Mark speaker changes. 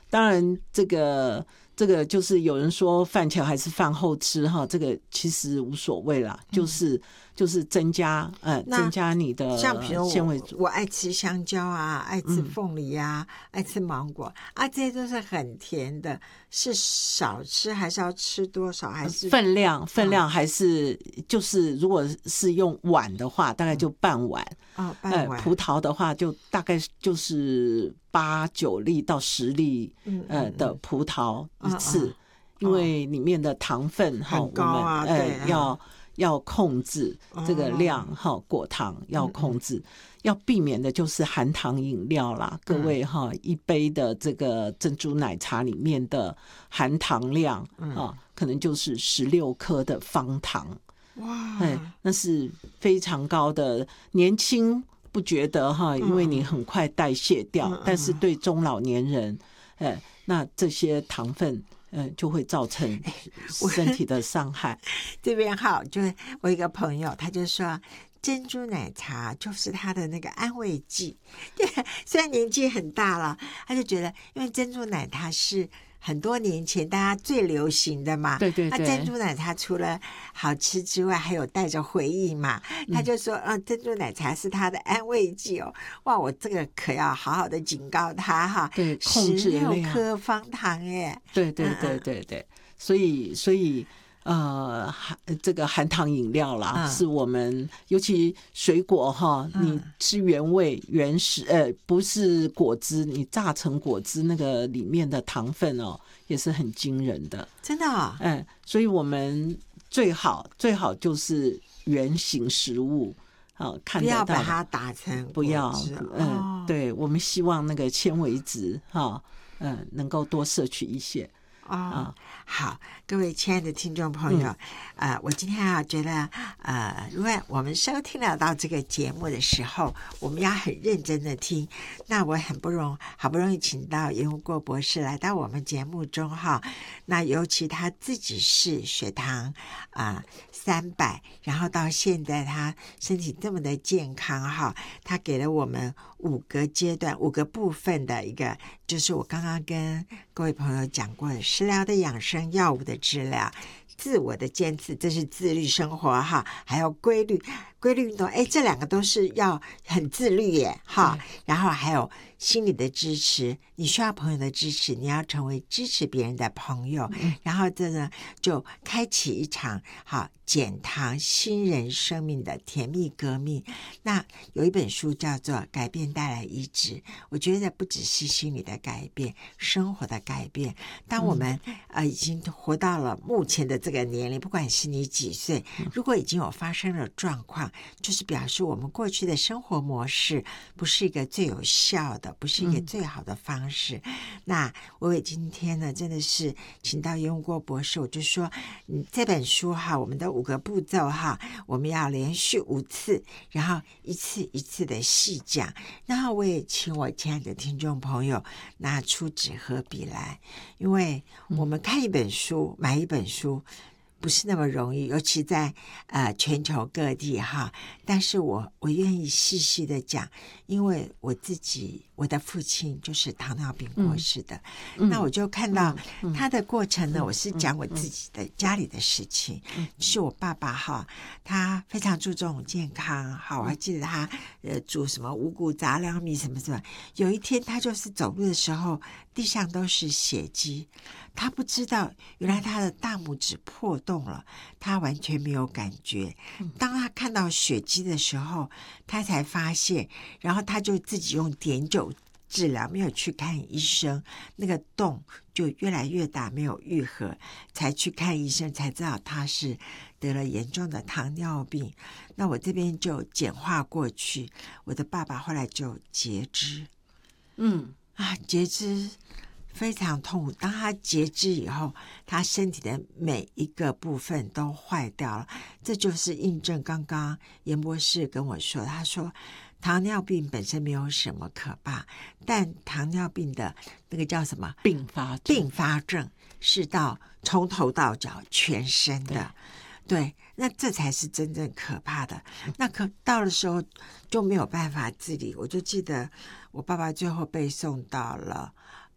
Speaker 1: 当然这个就是有人说饭前还是饭后吃哈，这个其实无所谓啦，就是增加你的
Speaker 2: 像比如
Speaker 1: 纤维
Speaker 2: 我爱吃香蕉啊，爱吃凤梨啊，爱吃芒果啊，这些都是很甜的，是少吃还是要吃多少？还是
Speaker 1: 分量还是就是如果是用碗的话，大概就半碗。
Speaker 2: 半碗。
Speaker 1: 葡萄的话，就大概就是8-9粒到10粒的葡萄一次，因为里面的糖分
Speaker 2: 很高啊，
Speaker 1: 我们要控制这个量果糖要控制，要避免的就是含糖饮料啦。各位一杯的这个珍珠奶茶里面的含糖量可能就是16克的方糖。
Speaker 2: 哇，
Speaker 1: 那是非常高的。年轻不觉得因为你很快代谢掉，但是对中老年人那这些糖分就会造成身体的伤害。
Speaker 2: 这边就是我一个朋友，他就说珍珠奶茶就是他的那个安慰剂。虽然年纪很大了，他就觉得因为珍珠奶茶是很多年前大家最流行的嘛，
Speaker 1: 对对对，
Speaker 2: 那珍珠奶茶除了好吃之外，还有带着回忆嘛。他就说，珍珠奶茶是他的安慰剂哦。哇，我这个可要好好的警告他哈，
Speaker 1: 对，控制
Speaker 2: 16克方糖耶。
Speaker 1: 对对对对对，所以这个含糖饮料啦，是我们尤其水果你吃原味原始不是果汁，你榨成果汁那个里面的糖分也是很惊人的，
Speaker 2: 真的
Speaker 1: 所以我们最好就是原型食物看得到的，
Speaker 2: 不要把它打成
Speaker 1: 不要对，我们希望那个纤维质能够多摄取一些。
Speaker 2: 好，各位亲爱的听众朋友，我今天觉得如果我们收听到这个节目的时候，我们要很认真的听。那我好不容易请到严无过博士来到我们节目中那尤其他自己是血糖300，然后到现在他身体这么的健康他给了我们5个阶段5个部分的一个，就是我刚刚跟各位朋友讲过的食疗的养生，药物的治疗，自我的坚持，这是自律生活还有规律运动，这2个都是要很自律耶然后还有心理的支持，你需要朋友的支持，你要成为支持别人的朋友，然后这呢就开启一场减糖新人生命的甜蜜革命。那有一本书叫做《改变带来医治》，我觉得不只是心理的改变，生活的改变。当我们已经活到了目前的这个年龄，不管是你几岁，如果已经有发生了状况，就是表示我们过去的生活模式不是一个最有效的，不是一个最好的方式。那我今天呢真的是请到严无过博士，我就说这本书我们的5个步骤我们要连续5次，然后一次一次的细讲。然后我也请我亲爱的听众朋友拿出纸和笔来，因为我们看一本书买一本书不是那么容易，尤其在全球各地但是我愿意细细的讲，因为我的父亲就是糖尿病过世的，那我就看到他的过程呢，我是讲我自己的家里的事情，是我爸爸他非常注重健康我还记得他煮什么五谷杂粮米什么什么，有一天他就是走路的时候地上都是血迹，他不知道原来他的大拇指破洞了，他完全没有感觉。当他看到血迹的时候，他才发现，然后他就自己用碘酒治疗，没有去看医生，那个洞就越来越大，没有愈合，才去看医生，才知道他是得了严重的糖尿病。那我这边就简化过去，我的爸爸后来就截肢，截肢非常痛苦。当他截肢以后，他身体的每一个部分都坏掉了，这就是印证刚刚严博士跟我说，他说糖尿病本身没有什么可怕，但糖尿病的那个叫什么
Speaker 1: 并发症
Speaker 2: 是从头到脚全身的，对，那这才是真正可怕的。那到的时候就没有办法自理。我就记得我爸爸最后被送到了